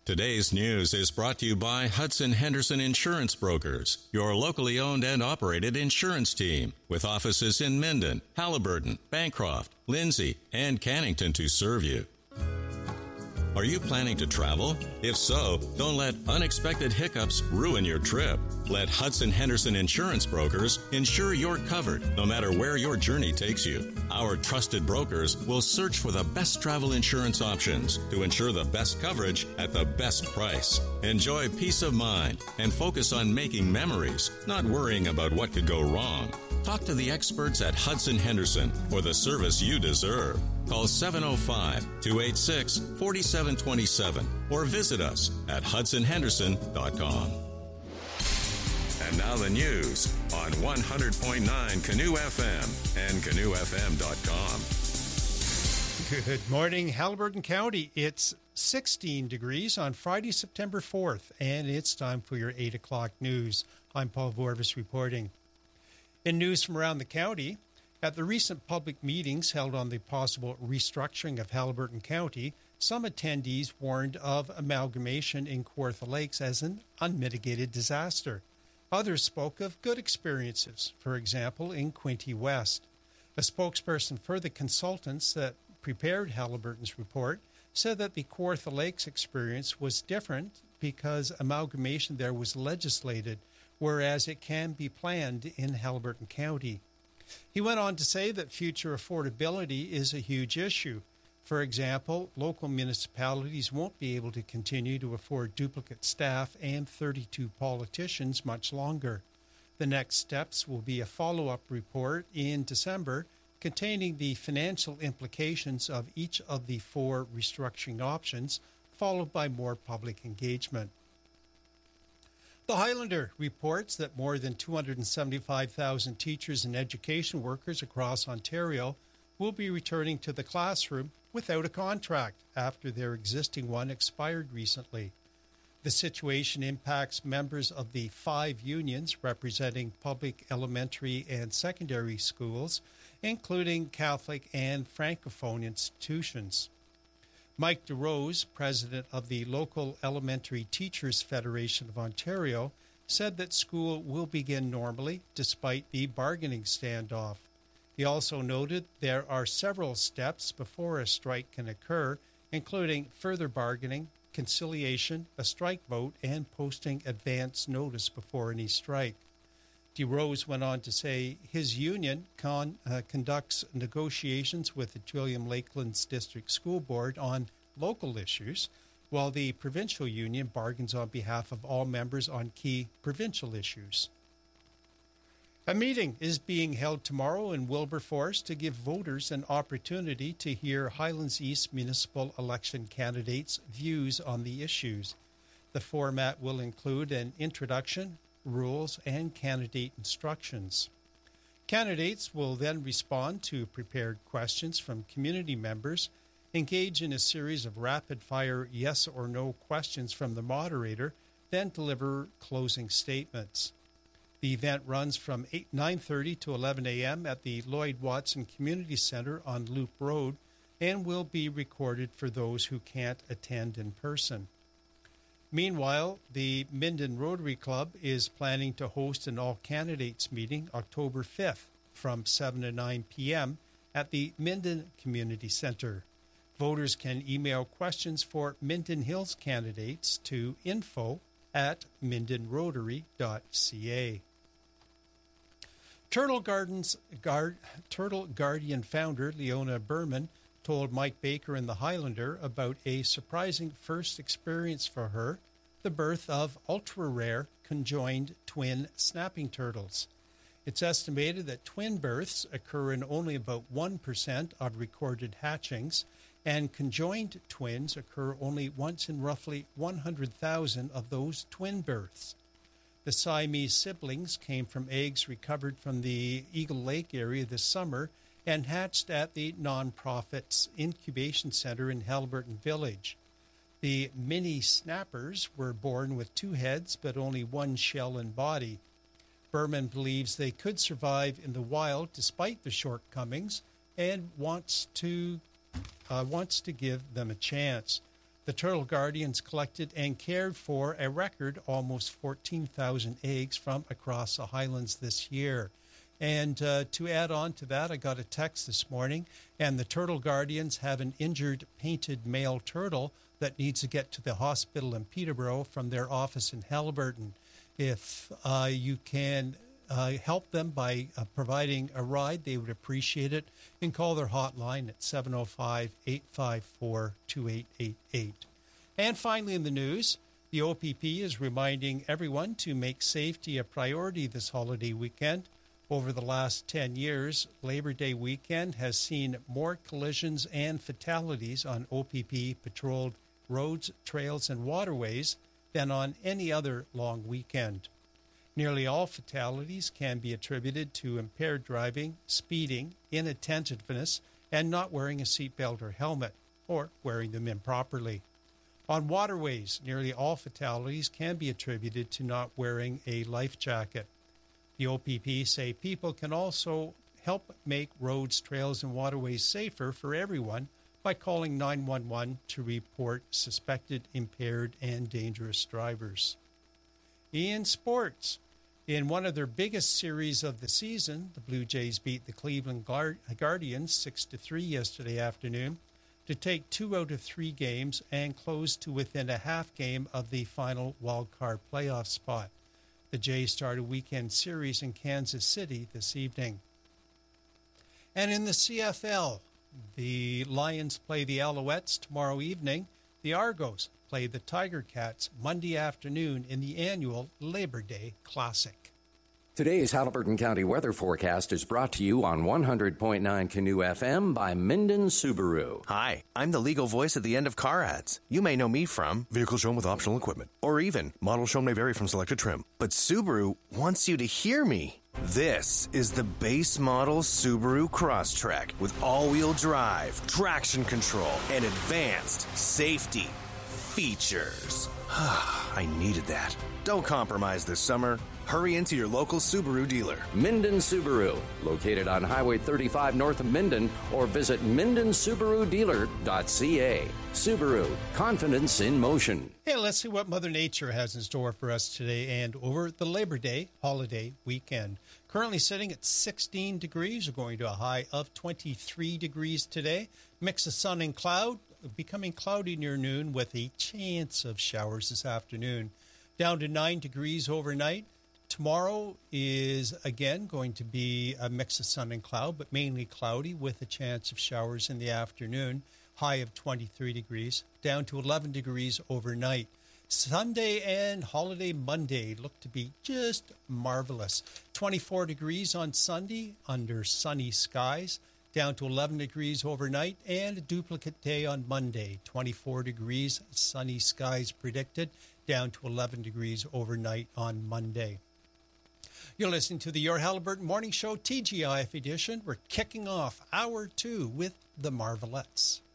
Today's news is brought to you by Hudson Henderson Insurance Brokers, your locally owned and operated insurance team, with offices in Minden, Haliburton, Bancroft, Lindsay, and Cannington to serve you. Are you planning to travel? If so, don't let unexpected hiccups ruin your trip. Let Hudson Henderson Insurance Brokers ensure you're covered no matter where your journey takes you. Our trusted brokers will search for the best travel insurance options to ensure the best coverage at the best price. Enjoy peace of mind and focus on making memories, not worrying about what could go wrong. Talk to the experts at Hudson Henderson for the service you deserve. Call 705-286-4727 or visit us at hudsonhenderson.com. And now the news on 100.9 Canoe FM and canoefm.com. Good morning, Haliburton County. It's 16 degrees on Friday, September 4th, and it's time for your 8 o'clock news. I'm Paul Vorvis reporting. In news from around the county, at the recent public meetings held on the possible restructuring of Haliburton County, some attendees warned of amalgamation in Kawartha Lakes as an unmitigated disaster. Others spoke of good experiences, for example, in Quinte West. A spokesperson for the consultants that prepared Haliburton's report said that the Kawartha Lakes experience was different because amalgamation there was legislated, whereas it can be planned in Haliburton County. He went on to say that future affordability is a huge issue. For example, local municipalities won't be able to continue to afford duplicate staff and 32 politicians much longer. The next steps will be a follow-up report in December containing the financial implications of each of the 4 restructuring options, followed by more public engagement. The Highlander reports that more than 275,000 teachers and education workers across Ontario will be returning to the classroom without a contract after their existing one expired recently. The situation impacts members of the 5 unions representing public elementary and secondary schools, including Catholic and Francophone institutions. Mike DeRose, president of the local Elementary Teachers Federation of Ontario, said that school will begin normally despite the bargaining standoff. He also noted there are several steps before a strike can occur, including further bargaining, conciliation, a strike vote, and posting advance notice before any strike. DeRose went on to say his union conducts negotiations with the Trillium Lakelands District School Board on local issues, while the provincial union bargains on behalf of all members on key provincial issues. A meeting is being held tomorrow in Wilberforce to give voters an opportunity to hear Highlands East municipal election candidates' views on the issues. The format will include an introduction, rules, and candidate instructions. Candidates will then respond to prepared questions from community members, engage in a series of rapid-fire yes or no questions from the moderator, then deliver closing statements. The event runs from 9:30 to 11 a.m. at the Lloyd Watson Community Center on Loop Road and will be recorded for those who can't attend in person. Meanwhile, the Minden Rotary Club is planning to host an all-candidates meeting October 5th from 7 to 9 p.m. at the Minden Community Center. Voters can email questions for Minden Hills candidates to info@mindenrotary.ca. Turtle Guardian founder Leona Berman told Mike Baker in the Highlander about a surprising first experience for her, the birth of ultra-rare conjoined twin snapping turtles. It's estimated that twin births occur in only about 1% of recorded hatchings, and conjoined twins occur only once in roughly 100,000 of those twin births. The Siamese siblings came from eggs recovered from the Eagle Lake area this summer and hatched at the nonprofit's incubation center in Haliburton Village. The mini snappers were born with 2 heads but only 1 shell and body. Berman believes they could survive in the wild despite the shortcomings and wants to give them a chance. The Turtle Guardians collected and cared for a record almost 14,000 eggs from across the Highlands this year. And to add on to that, I got a text this morning, and the Turtle Guardians have an injured painted male turtle that needs to get to the hospital in Peterborough from their office in Haliburton. If you can help them by providing a ride, they would appreciate it. You can call their hotline at 705-854-2888. And finally in the news, the OPP is reminding everyone to make safety a priority this holiday weekend. Over the last 10 years, Labor Day weekend has seen more collisions and fatalities on OPP-patrolled roads, trails, and waterways than on any other long weekend. Nearly all fatalities can be attributed to impaired driving, speeding, inattentiveness, and not wearing a seatbelt or helmet, or wearing them improperly. On waterways, nearly all fatalities can be attributed to not wearing a life jacket. The OPP say people can also help make roads, trails, and waterways safer for everyone by calling 911 to report suspected impaired and dangerous drivers. In sports, in one of their biggest series of the season, the Blue Jays beat the Cleveland Guardians 6-3 yesterday afternoon to take 2 out of 3 games and close to within a half game of the final wildcard playoff spot. The Jays start a weekend series in Kansas City this evening. And in the CFL, the Lions play the Alouettes tomorrow evening. The Argos play the Tiger Cats Monday afternoon in the annual Labor Day Classic. Today's Haliburton County weather forecast is brought to you on 100.9 Canoe FM by Minden Subaru. Hi, I'm the legal voice at the end of car ads. You may know me from vehicle shown with optional equipment, or even model shown may vary from selected trim. But Subaru wants you to hear me. This is the base model Subaru Crosstrek with all-wheel drive, traction control, and advanced safety features. I needed that. Don't compromise this summer. Hurry into your local Subaru dealer. Minden Subaru, located on Highway 35 north of Minden, or visit MendenSubaruDealer.ca. Subaru, confidence in motion. Hey, let's see what Mother Nature has in store for us today and over the Labor Day holiday weekend. Currently sitting at 16 degrees. We're going to a high of 23 degrees today. Mix of sun and cloud, becoming cloudy near noon with a chance of showers this afternoon. Down to 9 degrees overnight. Tomorrow is, again, going to be a mix of sun and cloud, but mainly cloudy with a chance of showers in the afternoon. High of 23 degrees, down to 11 degrees overnight. Sunday and holiday Monday look to be just marvelous. 24 degrees on Sunday under sunny skies, down to 11 degrees overnight, and a duplicate day on Monday. 24 degrees, sunny skies predicted, down to 11 degrees overnight on Monday. You're listening to the Your Haliburton Morning Show TGIF edition. We're kicking off hour 2 with the Marvelettes.